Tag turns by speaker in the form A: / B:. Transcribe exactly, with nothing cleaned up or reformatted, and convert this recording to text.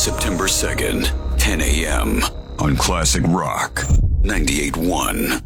A: September second, ten a.m. on Classic Rock ninety-eight point one.